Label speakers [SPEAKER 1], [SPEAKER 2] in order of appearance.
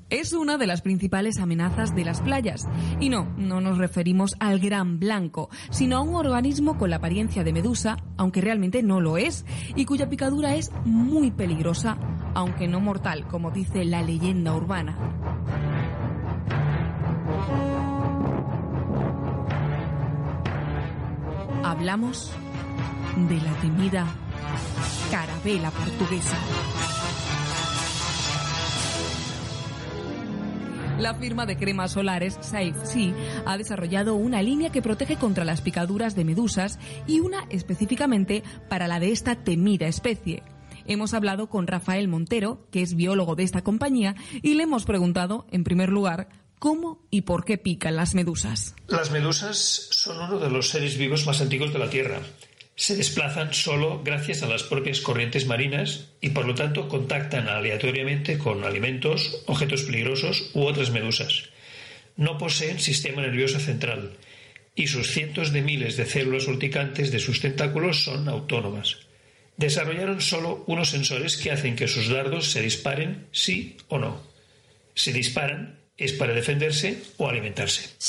[SPEAKER 1] Es una de las principales amenazas de las playas. Y no nos referimos al gran blanco, sino a un organismo con la apariencia de medusa, aunque realmente no lo es, y cuya picadura es muy peligrosa, aunque no mortal, como dice la leyenda urbana. Hablamos de la temida carabela portuguesa. La firma de cremas solares Safe Sea ha desarrollado una línea que protege contra las picaduras de medusas y una específicamente para la de esta temida especie. Hemos hablado con Rafael Montero, que es biólogo de esta compañía, y le hemos preguntado, en primer lugar, cómo y por qué pican las medusas.
[SPEAKER 2] Las medusas son uno de los seres vivos más antiguos de la Tierra. Se desplazan solo gracias a las propias corrientes marinas y por lo tanto contactan aleatoriamente con alimentos, objetos peligrosos u otras medusas. No poseen sistema nervioso central y sus cientos de miles de células urticantes de sus tentáculos son autónomas. Desarrollaron solo unos sensores que hacen que sus dardos se disparen sí o no. Si disparan es para defenderse o alimentarse.